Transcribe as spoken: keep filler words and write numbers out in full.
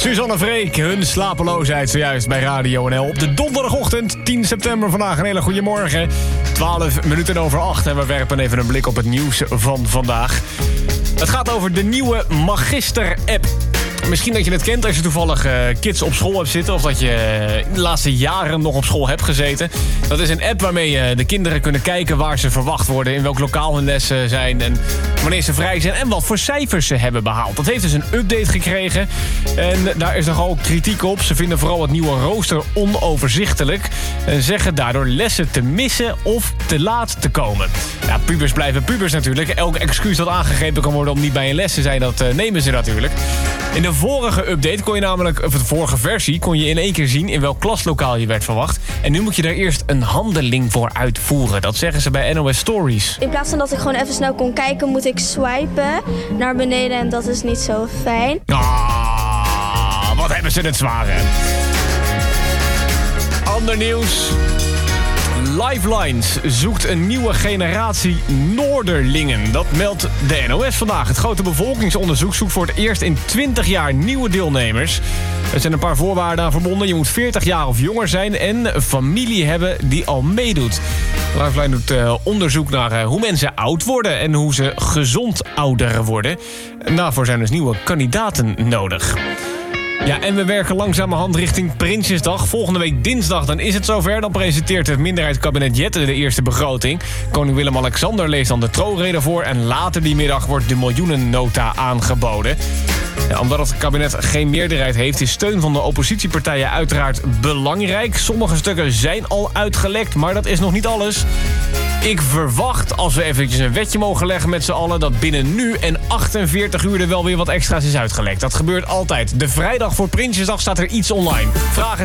Suzanne Freek, hun slapeloosheid zojuist bij Radio N L. Op de donderdagochtend, tien september, vandaag een hele goede morgen. twaalf minuten over acht en we werpen even een blik op het nieuws van vandaag. Het gaat over de nieuwe Magister-app. Misschien dat je het kent als je toevallig uh, kids op school hebt zitten... of dat je uh, de laatste jaren nog op school hebt gezeten. Dat is een app waarmee uh, de kinderen kunnen kijken waar ze verwacht worden... in welk lokaal hun lessen zijn en wanneer ze vrij zijn... en wat voor cijfers ze hebben behaald. Dat heeft dus een update gekregen en daar is nogal kritiek op. Ze vinden vooral het nieuwe rooster onoverzichtelijk... en zeggen daardoor lessen te missen of te laat te komen. Ja, pubers blijven pubers natuurlijk. Elk excuus dat aangegeven kan worden om niet bij een les te zijn... dat uh, nemen ze natuurlijk. In de vorige update kon je namelijk, of de vorige versie, kon je in één keer zien in welk klaslokaal je werd verwacht. En nu moet je daar eerst een handeling voor uitvoeren. Dat zeggen ze bij N O S Stories. In plaats van dat ik gewoon even snel kon kijken, moet ik swipen naar beneden en dat is niet zo fijn. Ah, wat hebben ze het zwaar, hè? Ander nieuws. Lifelines zoekt een nieuwe generatie Noorderlingen. Dat meldt de N O S vandaag. Het grote bevolkingsonderzoek zoekt voor het eerst in twintig jaar nieuwe deelnemers. Er zijn een paar voorwaarden aan verbonden. Je moet veertig jaar of jonger zijn en familie hebben die al meedoet. Lifeline doet uh, onderzoek naar uh, hoe mensen oud worden en hoe ze gezond ouder worden. En daarvoor zijn dus nieuwe kandidaten nodig. Ja, en we werken langzamerhand richting Prinsjesdag. Volgende week dinsdag, dan is het zover. Dan presenteert het minderheidskabinet Jette de eerste begroting. Koning Willem-Alexander leest dan de troonrede voor... en later die middag wordt de miljoenennota aangeboden. Ja, omdat het kabinet geen meerderheid heeft... is steun van de oppositiepartijen uiteraard belangrijk. Sommige stukken zijn al uitgelekt, maar dat is nog niet alles. Ik verwacht, als we eventjes een wetje mogen leggen met z'n allen... dat binnen nu en achtenveertig uur er wel weer wat extra's is uitgelekt. Dat gebeurt altijd. De vrijdag voor Prinsjesdag staat er iets online. Vragen